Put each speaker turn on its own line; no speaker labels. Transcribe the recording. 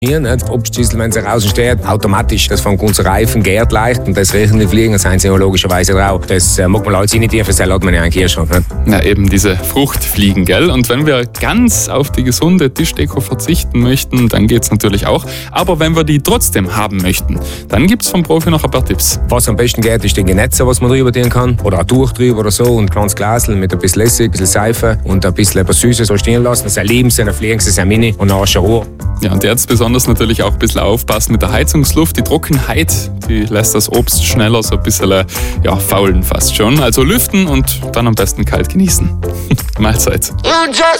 Hier, ne? Die Obstschüssel, wenn sie raussteht, automatisch, das fängt unser Reifen gärt leicht und das riechen die Fliegen, das sind sie ja logischerweise drauf. Das mag man als nicht tief, das hat man ja eigentlich hier schon. Ne?
Ja, eben diese Fruchtfliegen, gell? Und wenn wir ganz auf die gesunde Tischdeko verzichten möchten, dann geht's natürlich auch. Aber wenn wir die trotzdem haben möchten, dann gibt's vom Profi noch ein paar Tipps.
Was am besten geht, ist die Netze, was man drüber tun kann. Oder ein Tuch drüber oder so und ein kleines Glasel mit ein bisschen Essig, ein bisschen Seife und ein bisschen etwas Süßes so stehen lassen. Das erleben sie, dann fliegen sie sehr mini und dann schon Ruhe.
Ja, und jetzt besonders natürlich auch ein bisschen aufpassen mit der Heizungsluft. Die Trockenheit, die lässt das Obst schneller so ein bisschen faulen fast schon. Also lüften und dann am besten kalt genießen. Mahlzeit.